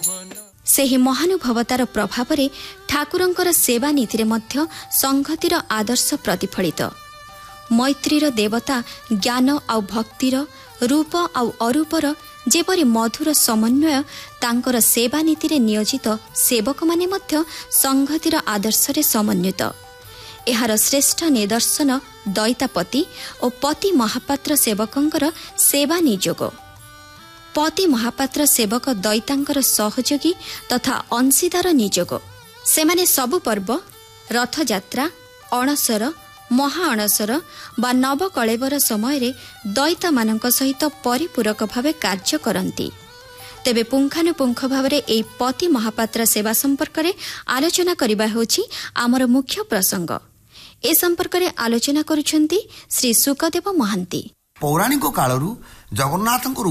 ସେହି ମହାନୁଭବତାର ପ୍ରଭାବରେ ଠାକୁରଙ୍କର ସେବା ନୀତିରେ ମଧ୍ୟ ସଂହତିର ଆଦର୍ଶ ପ୍ରତିଫଳିତ। ମୈତ୍ରୀର ଦେବତା ଜ୍ଞାନ ଆଉ ଭକ୍ତିର, ରୂପ ଆଉ ଅରୂପର ଯେପରି ମଧୁର ସମନ୍ୱୟ ତାଙ୍କର ସେବା ନୀତିରେ ନିୟୋଜିତ ସେବକମାନେ ମଧ୍ୟ ସଂହତିର ଆଦର୍ଶରେ ସମନ୍ୱିତ। ଏହାର ଶ୍ରେଷ୍ଠ ନିଦର୍ଶନ ଦଇତାପତି ଓ ପତି ମହାପାତ୍ର ସେବକଙ୍କର ସେବା ନିଯୋଗ। ପତି ମହାପାତ୍ର ସେବକ ଦଇତାଙ୍କର ସହଯୋଗୀ ତଥା ଅଂଶୀଦାର ନିଯୋଗ। ସେମାନେ ସବୁ ପର୍ବ, ରଥଯାତ୍ରା, ଅଣସର, ମହା ଅଣସର ବା ନବକଳେବର ସମୟରେ ଦଇତାମାନଙ୍କ ସହିତ ପରିପୂରକ ଭାବେ କାର୍ଯ୍ୟ କରନ୍ତି। ତେବେ ପୁଙ୍ଖାନୁପୁଙ୍ଖ ଭାବରେ ଏହି ପତି ମହାପାତ୍ର ସେବା ସମ୍ପର୍କରେ ଆଲୋଚନା କରିବା ହେଉଛି ଆମର ମୁଖ୍ୟ ପ୍ରସଙ୍ଗ। ଏ ସମ୍ପର୍କରେ ଆଲୋଚନା କରୁଛନ୍ତି ଶ୍ରୀ ସୁକଦେବ ମହାନ୍ତି। ପୌରାଣିକ କାଳରୁ ଜଗନ୍ନାଥଙ୍କର